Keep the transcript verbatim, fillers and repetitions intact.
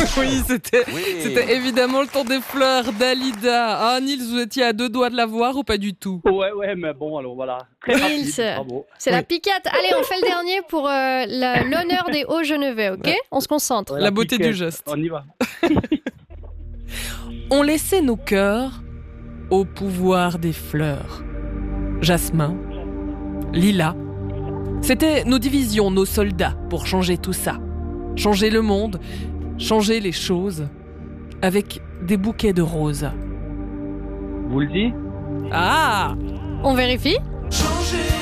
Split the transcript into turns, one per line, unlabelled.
Oui, c'était,
Oui.
c'était évidemment le temps des fleurs, Dalida. Ah, Nils, vous étiez à deux doigts de la voir ou pas du tout?
Ouais, ouais, mais bon, alors voilà. Très
Nils,
rapide, bravo.
c'est la
Oui.
piquette. Allez, on fait le dernier pour euh, la- l'honneur des Hauts-Genevois, ok? On se concentre.
Ouais,
La beauté
piquette.
du geste.
On y va.
On laissait nos cœurs au pouvoir des fleurs. Jasmin, lilas. C'était nos divisions, nos soldats pour changer tout ça. Changer le monde, changer les choses. Avec des bouquets de roses.
Vous le dites?
Ah!
On vérifie?